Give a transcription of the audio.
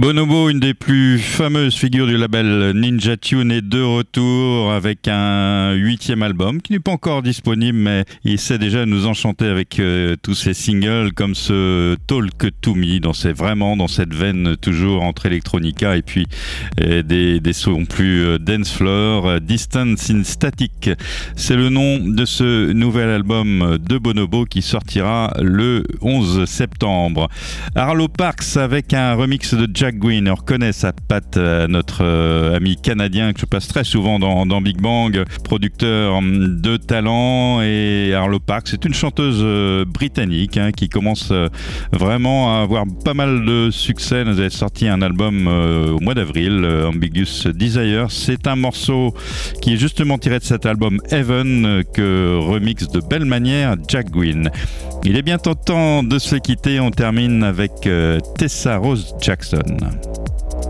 Bonobo, une des plus fameuses figures du label Ninja Tune, est de retour avec un 8e album qui n'est pas encore disponible, mais il sait déjà nous enchanter avec tous ses singles comme ce Talk to Me, dans cette veine toujours entre electronica et puis des sons plus dance floor. Distance in Static, c'est le nom de ce nouvel album de Bonobo qui sortira le 11 septembre. Arlo Parks avec un remix de Jack Gwynn. On reconnaît sa patte à notre ami canadien que je passe très souvent dans Big Bang, producteur de talent. Et Arlo Parks, c'est une chanteuse britannique qui commence vraiment à avoir pas mal de succès. Elle a sorti un album au mois d'avril, Ambiguous Desire. C'est un morceau qui est justement tiré de cet album Heaven que remixe de belle manière Jack Gwynn. Il est bientôt temps de se quitter. On termine avec Tessa Rose Jackson.